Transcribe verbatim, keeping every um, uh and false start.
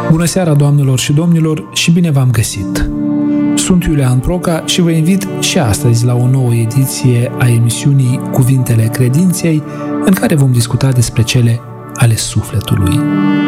Bună seara, doamnelor și domnilor, și bine v-am găsit! Sunt Iulian Proca și vă invit și astăzi la o nouă ediție a emisiunii Cuvintele Credinței, în care vom discuta despre cele ale sufletului.